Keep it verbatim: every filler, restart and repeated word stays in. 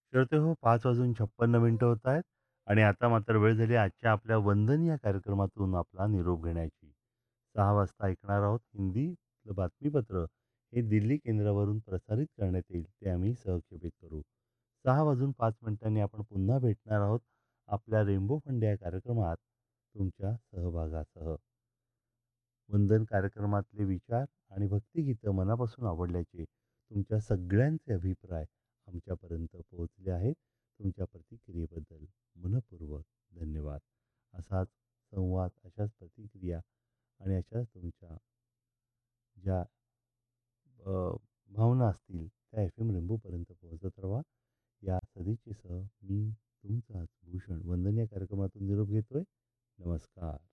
श्रोतेहो पाच वाजून छप्पन्न मिनिटं होत आहेत आणि आता मात्र वेळ झाली आजच्या आपल्या वंदन या कार्यक्रमातून आपला निरोप घेण्याची. सहा वाजता ऐकणार आहोत हिंदी बातमीपत्र. हे दिल्ली केंद्रावरून प्रसारित करण्यात येईल, ते आम्ही सहक्षेपित करू. सहा वाजून पाच मिनिटांनी आपण पुन्हा भेटणार आहोत आपल्या रेनबो फंडे या कार्यक्रमात तुमच्या सहभागासह. वंदन कार्यक्रमातले विचार आणि भक्तिगीतं मनापासून आवडल्याचे तुमच्या सगळ्यांचे अभिप्राय आमच्यापर्यंत पोहोचले आहेत. तुमच्या प्रतिक्रियेबद्दल मनःपूर्वक धन्यवाद. असाच संवाद, अशाच प्रतिक्रिया आणि अशाच तुमच्या ज्या अ, भावना असतील त्या एफ एम रेनबोपर्यंत पोहोचत राहा. या सदिच्छेसह मी तुमचाच भूषण वंदन या कार्यक्रमातून निरोप घेतोय. नमस्कार.